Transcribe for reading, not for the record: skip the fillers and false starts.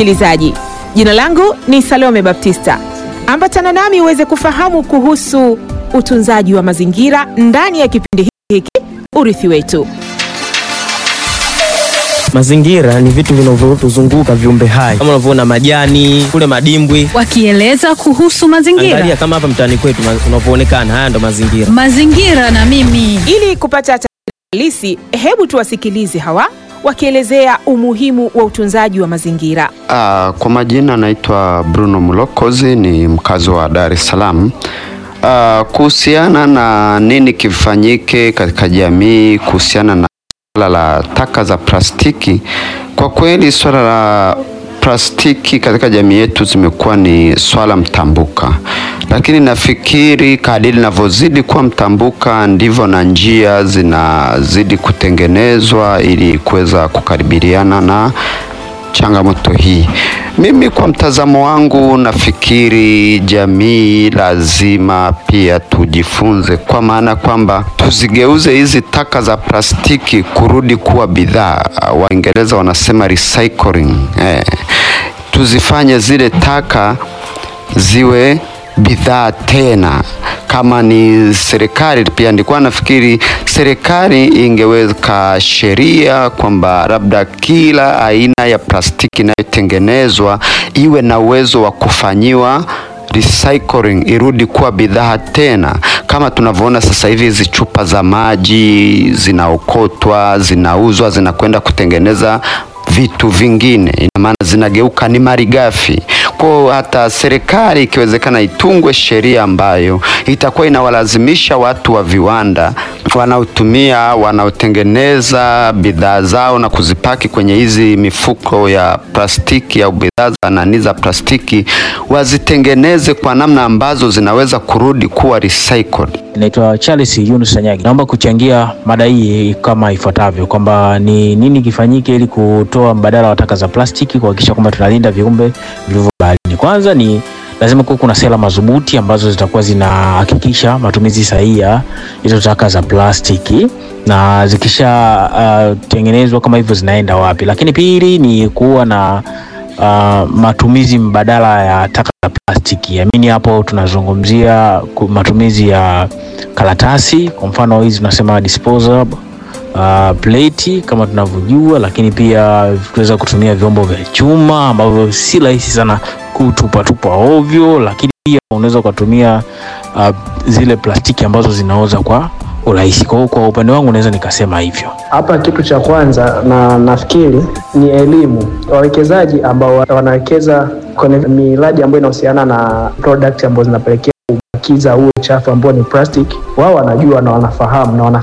msikilizaji, jina langu ni Salome Baptista. Ambatana nami uweze kufahamu kuhusu utunzaji wa mazingira ndani ya kipindi hiki Urithi Wetu. Mazingira ni vitu vinavyotuzunguka, viumbe hai. Kama unavyoona majani, kule madimbwi. Wakieleza kuhusu mazingira. Angalia kama hapa mtaani kwetu unavyoonekana, haya ndo mazingira. Mazingira na mimi. Ili kupata taarifa halisi, hebu tuwasikilize hawa wakielezea umuhimu wa utunzaji wa mazingira. Kwa majina naitwa Bruno Mulokozi, ni mkazi wa Dar es Salaam. Kuhusiana na nini kifanyike katika jamii kuhusiana na swala la taka za plastiki, kwa kweli swala la plastiki katika jamii yetu zimekuwa ni swala mtambuka, lakini nafikiri kadiri linavyozidi kuwa mtambuka ndivyo na njia zinazidi kutengenezwa ili kuweza kukabiliana na changamoto hii. Mimi kwa mtazamo wangu nafikiri jamii lazima pia tujifunze, kwa maana kwamba tuzigeuze hizi taka za plastiki kurudi kuwa bidhaa. Waingereza wanasema recycling. Tuzifanye zile taka ziwe bidhaa tena. Kama ni serikali pia, nilikuwa nafikiri serikali ingeweka sheria kwamba labda kila aina ya plastiki inayotengenezwa iwe na uwezo wa kufanyiwa recycling, irudi kuwa bidhaa tena. Kama tunavyoona sasa hivi hizi chupa za maji zinaokotwa, zinauzwa, zinakwenda kutengeneza vitu vingine, ina maana zinageuka ni malighafi. Kwa hata serikali ikiwezekana itungwe sheria ambayo itakuwa inawalazimisha watu wa viwanda wanaotengeneza bidhaa zao na kuzipaki kwenye hizi mifuko ya plastiki au bidhaa za plastiki, wazitengeneze kwa namna ambazo zinaweza kurudi kuwa recycled. Naitwa Charles Yunus Sanyagi. Naomba kuchangia mada hii kama ifuatavyo, kwamba ni nini kifanyike ili kutoa mbadala wa taka za plastiki, kuhakikisha kwamba tunalinda viumbe vilivyo baharini. Kwanza ni lazima kuwe kuna sera madhubuti ambazo zitakuwa zinahakikisha matumizi sahihi ya hizo taka za plastiki, na zikisha tengenezwa kama hivyo zinaenda wapi. Lakini pili ni kuwa na matumizi mbadala ya taka za plastiki. Amini hapo tunazungumzia matumizi ya karatasi, kwa mfano hizi tunasema disposable plate kama tunavyojua, lakini pia tunaweza kutumia vyombo vya chuma ambavyo si rahisi sana kutupa ovyo, lakini pia unaweza kutumia zile plastiki ambazo zinaoza kwa urahisi. Kwa upande wangu naweza nikasema hivyo. Hapa kitu cha kwanza na nafikiri ni elimu. Wawekezaji ambao wanawekeza kwenye miradi ambayo inahusiana na product ambazo zinapelekea kubakiza huo uchafu ambao ni plastic, wao wanajua na wanafahamu na